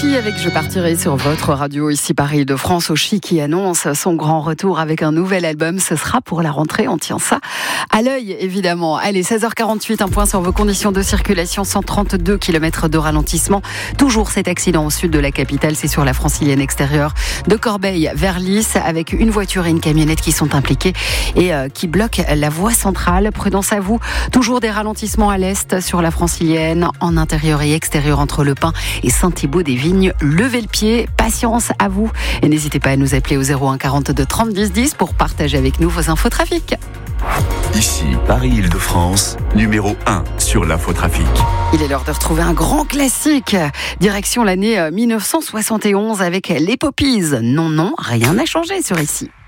Oshi avec Je partirai sur votre radio ici Paris-Île-de-France. Oshi qui annonce son grand retour avec un nouvel album. Ce sera pour la rentrée, on tient ça à l'œil évidemment. Allez, 16h48, un point sur vos conditions de circulation. 132 km de ralentissement. Toujours cet accident au sud de la capitale, c'est sur la francilienne extérieure de Corbeil vers Lys avec une voiture et une camionnette qui sont impliquées et qui bloquent la voie centrale. Prudence à vous. Toujours des ralentissements à l'est sur la francilienne, en intérieur et extérieur entre Le Pin et Saint-Thibault-des-Vignes. Levez le pied, patience à vous. Et n'hésitez pas à nous appeler au 01 42 30 10 10 pour partager avec nous vos infotrafics. Ici, Paris-Île-de-France, numéro 1 sur l'infotrafic. Il est l'heure de retrouver un grand classique. Direction l'année 1971 avec les Poppies. Non, rien n'a changé sur ici.